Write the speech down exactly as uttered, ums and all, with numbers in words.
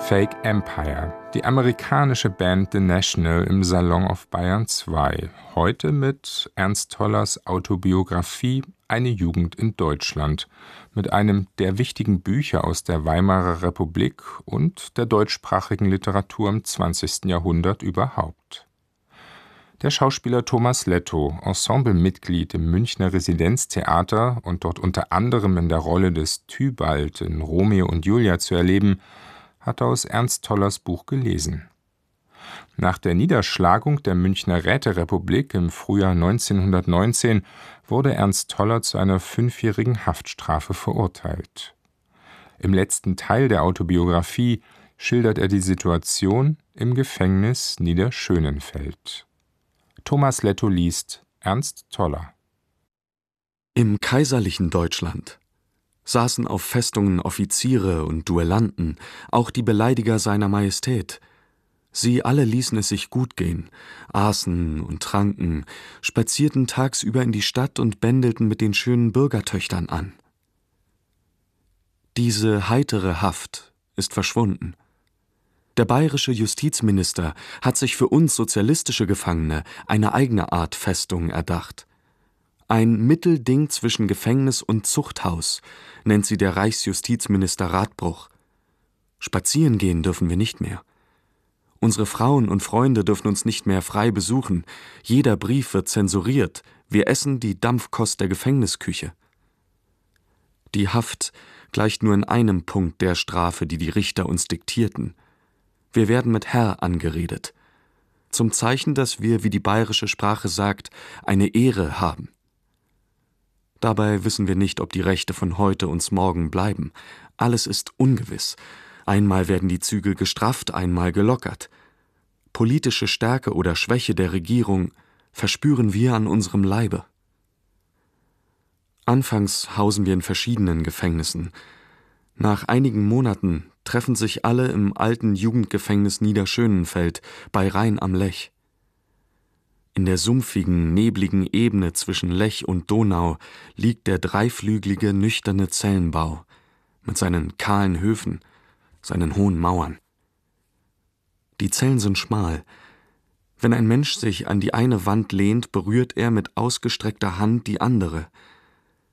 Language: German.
Fake Empire, die amerikanische Band The National im Salon auf Bayern zwei. Heute mit Ernst Tollers Autobiografie »Eine Jugend in Deutschland«, mit einem der wichtigen Bücher aus der Weimarer Republik und der deutschsprachigen Literatur im zwanzigsten Jahrhundert überhaupt. Der Schauspieler Thomas Lettow, Ensemblemitglied im Münchner Residenztheater und dort unter anderem in der Rolle des Tybalt in Romeo und Julia zu erleben, hat aus Ernst Tollers Buch gelesen. Nach der Niederschlagung der Münchner Räterepublik im Frühjahr neunzehnhundertneunzehn wurde Ernst Toller zu einer fünfjährigen Haftstrafe verurteilt. Im letzten Teil der Autobiografie schildert er die Situation im Gefängnis Niederschönenfeld. Thomas Lettow liest Ernst Toller. Im kaiserlichen Deutschland saßen auf Festungen Offiziere und Duellanten, auch die Beleidiger seiner Majestät. Sie alle ließen es sich gut gehen, aßen und tranken, spazierten tagsüber in die Stadt und bändelten mit den schönen Bürgertöchtern an. Diese heitere Haft ist verschwunden. Der bayerische Justizminister hat sich für uns sozialistische Gefangene eine eigene Art Festung erdacht. Ein Mittelding zwischen Gefängnis und Zuchthaus nennt sie der Reichsjustizminister Radbruch. Spazieren gehen dürfen wir nicht mehr. Unsere Frauen und Freunde dürfen uns nicht mehr frei besuchen. Jeder Brief wird zensuriert. Wir essen die Dampfkost der Gefängnisküche. Die Haft gleicht nur in einem Punkt der Strafe, die die Richter uns diktierten. Wir werden mit Herr angeredet. Zum Zeichen, dass wir, wie die bayerische Sprache sagt, eine Ehre haben. Dabei wissen wir nicht, ob die Rechte von heute uns morgen bleiben. Alles ist ungewiss. Einmal werden die Zügel gestrafft, einmal gelockert. Politische Stärke oder Schwäche der Regierung verspüren wir an unserem Leibe. Anfangs hausen wir in verschiedenen Gefängnissen. Nach einigen Monaten treffen sich alle im alten Jugendgefängnis Niederschönenfeld bei Rhein am Lech. In der sumpfigen, nebligen Ebene zwischen Lech und Donau liegt der dreiflügelige, nüchterne Zellenbau mit seinen kahlen Höfen, seinen hohen Mauern. Die Zellen sind schmal. Wenn ein Mensch sich an die eine Wand lehnt, berührt er mit ausgestreckter Hand die andere –